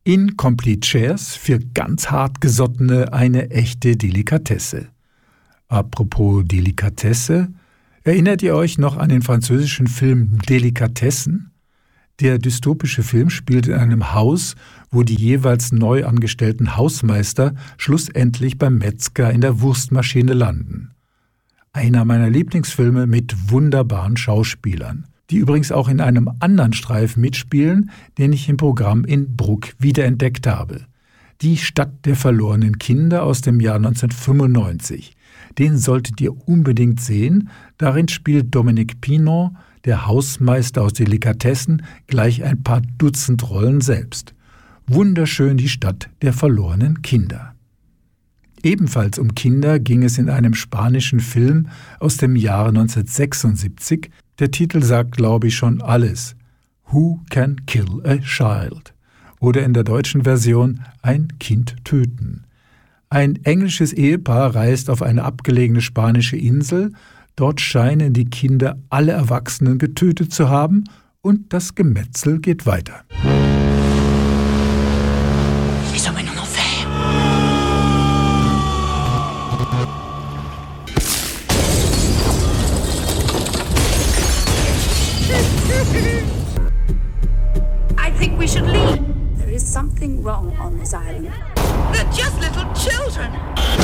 Incomplete Shares, für ganz hartgesottene eine echte Delikatesse. Apropos Delikatesse, erinnert ihr euch noch an den französischen Film Delikatessen? Der dystopische Film spielt in einem Haus, wo die jeweils neu angestellten Hausmeister schlussendlich beim Metzger in der Wurstmaschine landen. Einer meiner Lieblingsfilme mit wunderbaren Schauspielern, die übrigens auch in einem anderen Streifen mitspielen, den ich im Programm in Brugg wiederentdeckt habe. Die Stadt der verlorenen Kinder aus dem Jahr 1995. Den solltet ihr unbedingt sehen. Darin spielt Dominique Pinon, der Hausmeister aus Delikatessen, gleich ein paar Dutzend Rollen selbst. Wunderschön die Stadt der verlorenen Kinder. Ebenfalls um Kinder ging es in einem spanischen Film aus dem Jahre 1976. Der Titel sagt, glaube ich, schon alles. Who Can Kill a Child? Oder in der deutschen Version Ein Kind töten. Ein englisches Ehepaar reist auf eine abgelegene spanische Insel. Dort scheinen die Kinder alle Erwachsenen getötet zu haben und das Gemetzel geht weiter. Les emmène en enfer. I think we should leave. There is something wrong on this island. They're just little children.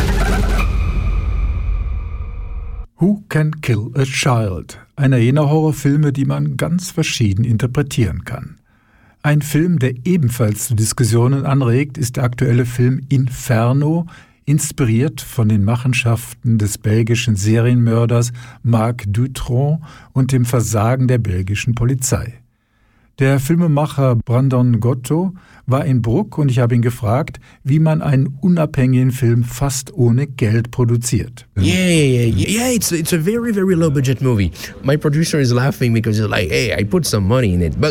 Who Can Kill a Child? Einer jener Horrorfilme, die man ganz verschieden interpretieren kann. Ein Film, der ebenfalls zu Diskussionen anregt, ist der aktuelle Film Inferno, inspiriert von den Machenschaften des belgischen Serienmörders Marc Dutroux und dem Versagen der belgischen Polizei. Der Filmemacher Brandon Gotto war in Brugg und ich habe ihn gefragt, wie man einen unabhängigen Film fast ohne Geld produziert. Yeah, it's a very, very low budget movie. My producer is laughing because he's like, hey, I put some money in it, but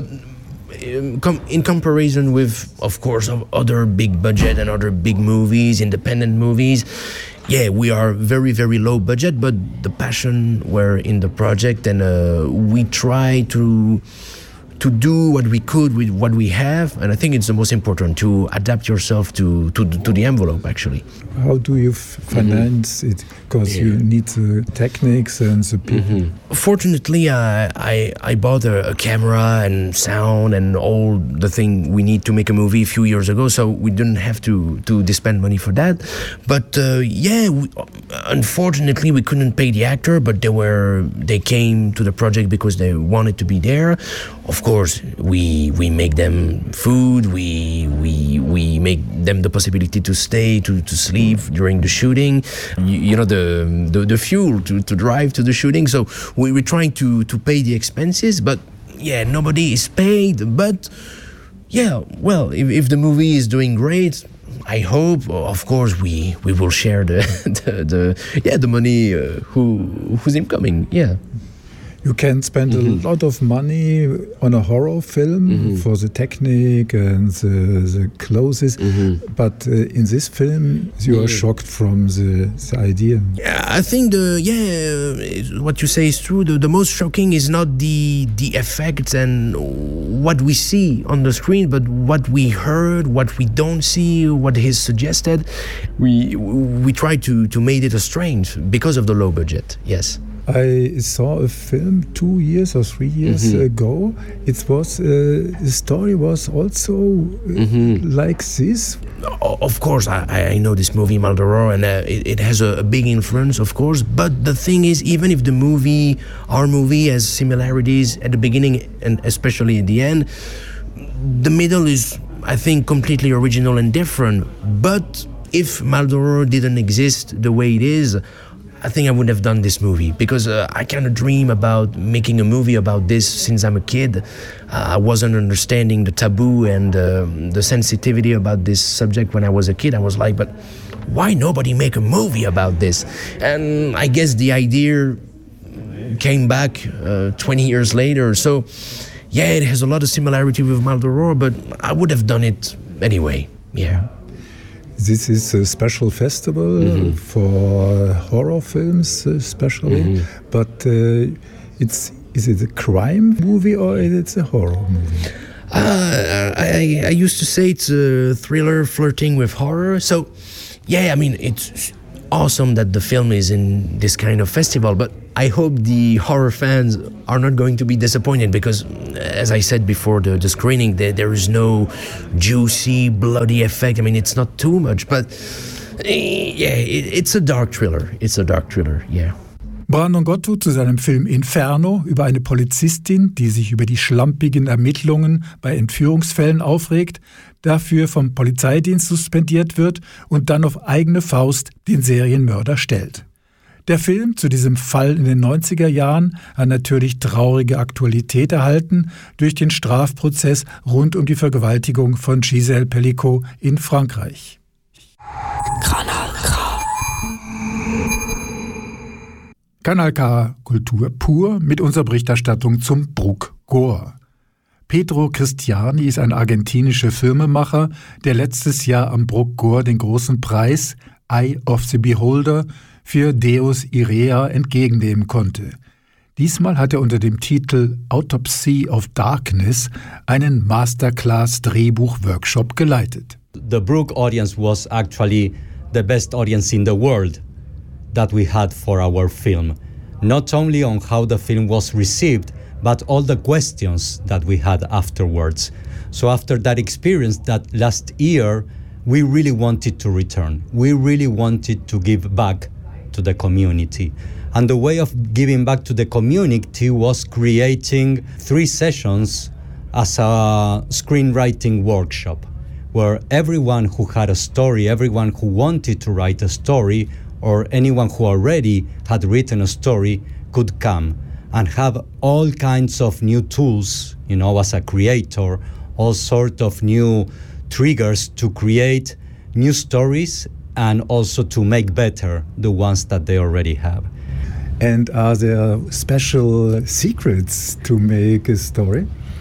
in comparison with, of course, of other big budget and other big movies, independent movies, yeah, we are very, very low budget, but the passion were in the project and we try to do what we could with what we have, and I think it's the most important, to adapt yourself to the envelope, actually. How do you finance it? Because you need the techniques and the people. Fortunately, I bought a camera and sound and all the thing we need to make a movie a few years ago, so we didn't have to spend money for that. But unfortunately, we couldn't pay the actor, but they came to the project because they wanted to be there. Of course, we make them food, we make them the possibility to stay, to sleep during the shooting, you know, the fuel to drive to the shooting. So we're trying to pay the expenses, but yeah, nobody is paid. But yeah, well, if the movie is doing great, I hope, of course, we will share the money who's incoming. Yeah. You can spend a lot of money on a horror film for the technique and the clothes, but in this film you are shocked from the idea. Yeah, I think what you say is true. The most shocking is not the effects and what we see on the screen, but what we heard, what we don't see, what is suggested. We try to make it strange because of the low budget. Yes. I saw a film 2 years or 3 years ago. It was the story was also like this. Of course, I know this movie Maldoror, and it has a big influence, of course. But the thing is, even if our movie has similarities at the beginning and especially at the end, the middle is, I think, completely original and different. But if Maldoror didn't exist the way it is, I think I would have done this movie because I kind of dream about making a movie about this since I'm a kid. I wasn't understanding the taboo and the sensitivity about this subject when I was a kid. I was like, but why nobody make a movie about this? And I guess the idea came back 20 years later. So yeah, it has a lot of similarity with Maldoror, but I would have done it anyway. Yeah. This is a special festival for horror films, especially. But is it a crime movie or is it a horror movie? I I used to say it's a thriller flirting with horror. So, yeah, I mean, it's awesome that the film is in this kind of festival, but I hope the horror fans are not going to be disappointed because, as I said before the screening, there is no juicy, bloody effect. I mean, it's not too much, but it's a dark thriller. It's a dark thriller, yeah. Brandon Gotto zu seinem Film Inferno über eine Polizistin, die sich über die schlampigen Ermittlungen bei Entführungsfällen aufregt, dafür vom Polizeidienst suspendiert wird und dann auf eigene Faust den Serienmörder stellt. Der Film zu diesem Fall in den 90er Jahren hat natürlich traurige Aktualität erhalten durch den Strafprozess rund um die Vergewaltigung von Gisèle Pelicot in Frankreich. Kanal K. Kanal K Kultur pur mit unserer Berichterstattung zum Bruck Gore. Pedro Cristiani ist ein argentinischer Filmemacher, der letztes Jahr am Bruck Gore den großen Preis Eye of the Beholder für Deus Irea entgegennehmen konnte. Diesmal hat er unter dem Titel Autopsy of Darkness einen Masterclass-Drehbuch-Workshop geleitet. The Bruck audience was actually the best audience in the world that we had for our film. Not only on how the film was received, but all the questions that we had afterwards. So after that experience, that last year, we really wanted to return. We really wanted to give back to the community. And the way of giving back to the community was creating 3 sessions as a screenwriting workshop, where everyone who had a story, everyone who wanted to write a story, or anyone who already had written a story could come and have all kinds of new tools, as a creator, all sorts of new triggers to create new stories and also to make better the ones that they already have. And are there special secrets to make a story?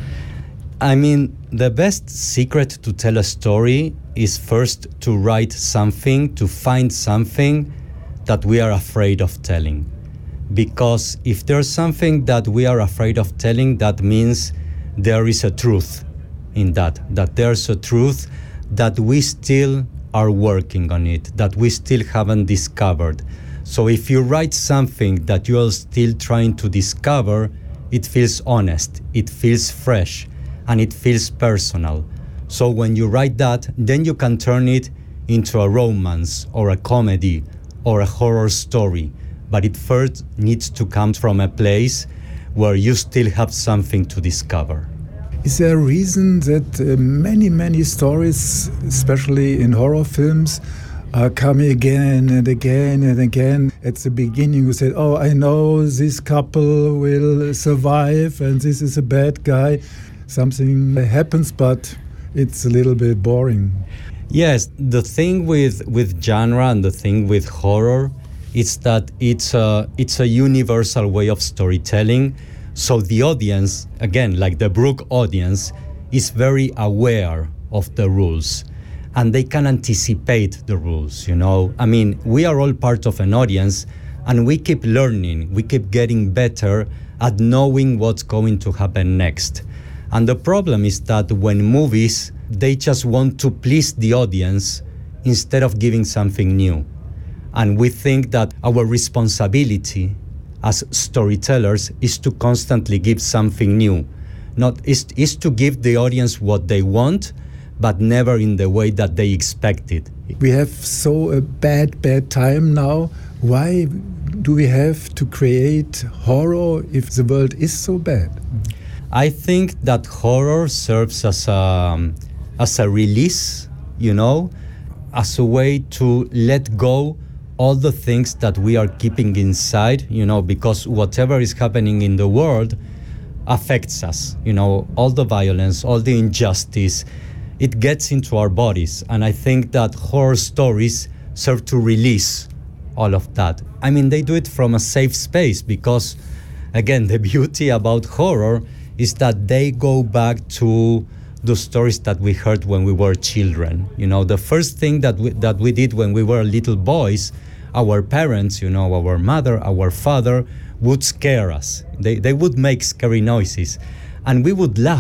I mean, the best secret to tell a story is first to write something, to find something that we are afraid of telling. Because if there's something that we are afraid of telling, that means there is a truth in that there's a truth that we still are working on it, that we still haven't discovered. So if you write something that you are still trying to discover, it feels honest, it feels fresh, and it feels personal. So when you write that, then you can turn it into a romance or a comedy or a horror story, but it first needs to come from a place where you still have something to discover. Is there a reason that many stories, especially in horror films, are coming again and again and again? At the beginning you said, oh, I know this couple will survive and this is a bad guy. Something happens, but it's a little bit boring. Yes, the thing with genre and the thing with horror is that it's a universal way of storytelling. So the audience, again, like the Bruck audience, is very aware of the rules and they can anticipate the rules, I mean, we are all part of an audience and we keep learning, we keep getting better at knowing what's going to happen next. And the problem is that when movies, they just want to please the audience instead of giving something new. And we think that our responsibility as storytellers is to constantly give something new. Is to give the audience what they want, but never in the way that they expect it. We have so a bad time now. Why do we have to create horror if the world is so bad? I think that horror serves as a release, as a way to let go all the things that we are keeping inside, because whatever is happening in the world affects us, all the violence, all the injustice, it gets into our bodies. And I think that horror stories serve to release all of that. I mean, they do it from a safe space because, again, the beauty about horror is that they go back to the stories that we heard when we were children. The first thing that we did when we were little boys, our parents, our mother, our father would scare us. They would make scary noises and we would laugh,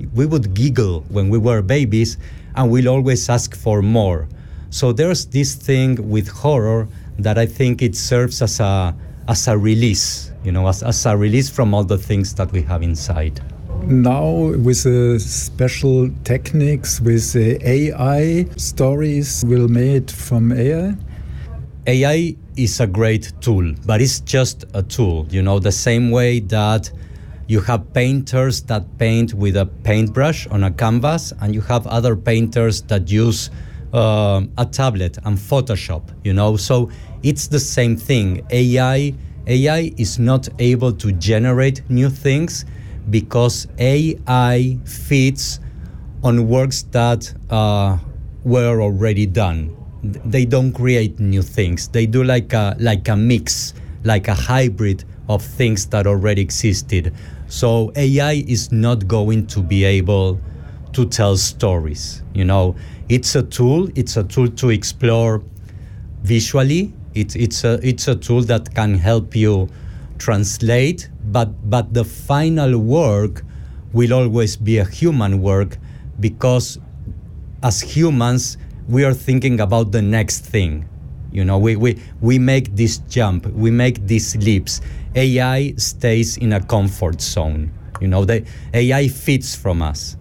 we would giggle when we were babies, and we'll always ask for more. So there's this thing with horror that I think it serves as a release, as a release from all the things that we have inside. Now with special techniques, with AI, stories will made from AI? AI is a great tool, but it's just a tool, the same way that you have painters that paint with a paintbrush on a canvas, and you have other painters that use a tablet and Photoshop, So it's the same thing. AI is not able to generate new things because AI feeds on works that were already done. They don't create new things. They do like a mix, like a hybrid of things that already existed. So AI is not going to be able to tell stories. It's a tool. It's a tool to explore visually. It's a tool that can help you translate, but the final work will always be a human work, because as humans we are thinking about the next thing. We make this jump, we make these leaps. AI stays in a comfort zone. The AI feeds from us.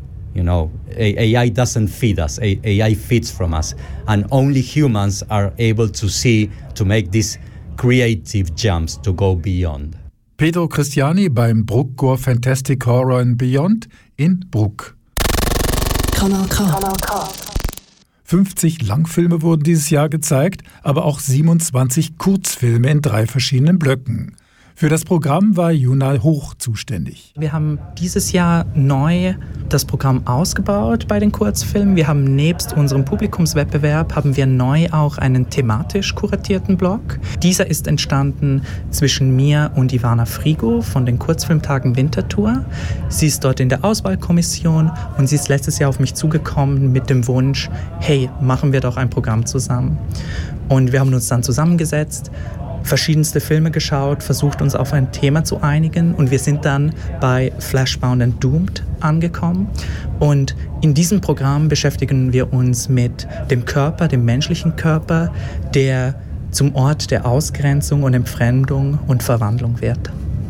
AI doesn't feed us. AI feeds from us, and only humans are able to make these creative jumps, to go beyond. Pedro Cristiani beim Bruck Gore Fantastic Horror and Beyond in Bruck. Kanal K. 50 Langfilme wurden dieses Jahr gezeigt, aber auch 27 Kurzfilme in 3 verschiedenen Blöcken. Für das Programm war Yuna Hoch zuständig. Wir haben dieses Jahr neu das Programm ausgebaut bei den Kurzfilmen. Wir haben nebst unserem Publikumswettbewerb neu auch einen thematisch kuratierten Blog. Dieser ist entstanden zwischen mir und Ivana Frigo von den Kurzfilmtagen Winterthur. Sie ist dort in der Auswahlkommission und sie ist letztes Jahr auf mich zugekommen mit dem Wunsch, hey, machen wir doch ein Programm zusammen. Und wir haben uns dann zusammengesetzt, verschiedenste Filme geschaut, versucht uns auf ein Thema zu einigen, und wir sind dann bei Fleshbound and Doomed angekommen. Und in diesem Programm beschäftigen wir uns mit dem Körper, dem menschlichen Körper, der zum Ort der Ausgrenzung und Entfremdung und Verwandlung wird.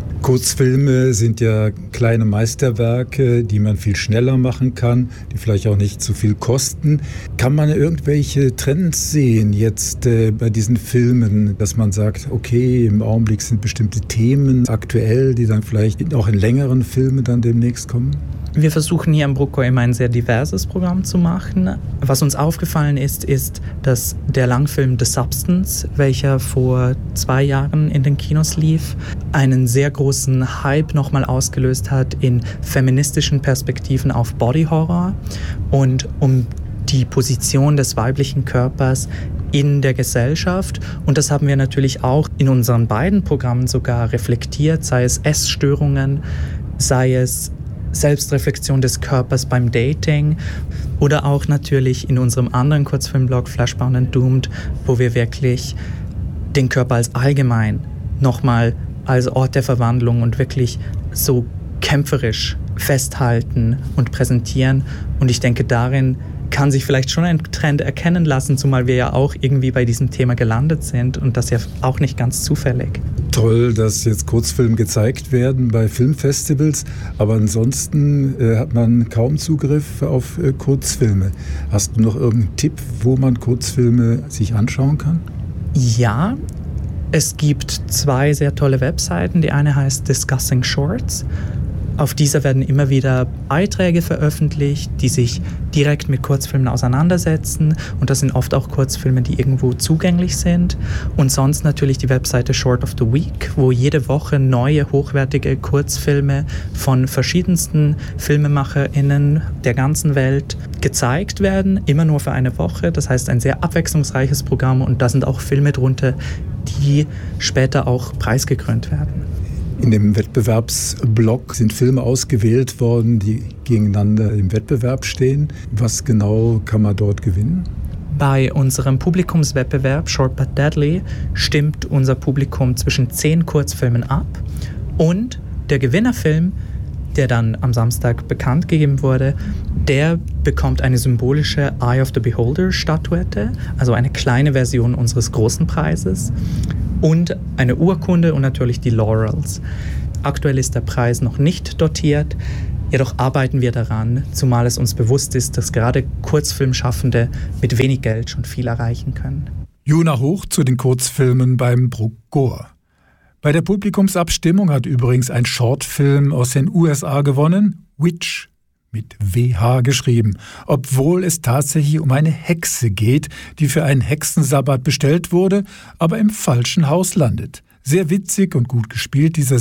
Kurzfilme sind ja kleine Meisterwerke, die man viel schneller machen kann, die vielleicht auch nicht zu viel kosten. Kann man irgendwelche Trends sehen jetzt bei diesen Filmen, dass man sagt, okay, im Augenblick sind bestimmte Themen aktuell, die dann vielleicht auch in längeren Filmen dann demnächst kommen? Wir versuchen hier am Bruckor immer ein sehr diverses Programm zu machen. Was uns aufgefallen ist, dass der Langfilm The Substance, welcher vor 2 Jahren in den Kinos lief, einen sehr großen Hype nochmal ausgelöst hat in feministischen Perspektiven auf Body Horror und um die Position des weiblichen Körpers in der Gesellschaft. Und das haben wir natürlich auch in unseren beiden Programmen sogar reflektiert, sei es Essstörungen, sei es Selbstreflexion des Körpers beim Dating oder auch natürlich in unserem anderen Kurzfilmblog Fleshbound and Doomed, wo wir wirklich den Körper als allgemein nochmal als Ort der Verwandlung und wirklich so kämpferisch festhalten und präsentieren. Und ich denke, darin kann sich vielleicht schon ein Trend erkennen lassen, zumal wir ja auch irgendwie bei diesem Thema gelandet sind und das ja auch nicht ganz zufällig. Toll, dass jetzt Kurzfilme gezeigt werden bei Filmfestivals, aber ansonsten hat man kaum Zugriff auf Kurzfilme. Hast du noch irgendeinen Tipp, wo man Kurzfilme sich anschauen kann? Ja, es gibt 2 sehr tolle Webseiten. Die eine heißt Discussing Shorts. Auf dieser werden immer wieder Beiträge veröffentlicht, die sich direkt mit Kurzfilmen auseinandersetzen. Und das sind oft auch Kurzfilme, die irgendwo zugänglich sind. Und sonst natürlich die Webseite Short of the Week, wo jede Woche neue, hochwertige Kurzfilme von verschiedensten FilmemacherInnen der ganzen Welt gezeigt werden. Immer nur für eine Woche. Das heißt, ein sehr abwechslungsreiches Programm. Und da sind auch Filme drunter, die später auch preisgekrönt werden. In dem Wettbewerbsblock sind Filme ausgewählt worden, die gegeneinander im Wettbewerb stehen. Was genau kann man dort gewinnen? Bei unserem Publikumswettbewerb Short But Deadly stimmt unser Publikum zwischen 10 Kurzfilmen ab und der Gewinnerfilm, der dann am Samstag bekannt gegeben wurde, der bekommt eine symbolische Eye of the Beholder-Statuette, also eine kleine Version unseres großen Preises, und eine Urkunde und natürlich die Laurels. Aktuell ist der Preis noch nicht dotiert, jedoch arbeiten wir daran, zumal es uns bewusst ist, dass gerade Kurzfilmschaffende mit wenig Geld schon viel erreichen können. Juna Hoch zu den Kurzfilmen beim Bruck Gore. Bei der Publikumsabstimmung hat übrigens ein Shortfilm aus den USA gewonnen, Witch, mit WH geschrieben, obwohl es tatsächlich um eine Hexe geht, die für einen Hexensabbat bestellt wurde, aber im falschen Haus landet. Sehr witzig und gut gespielt, dieser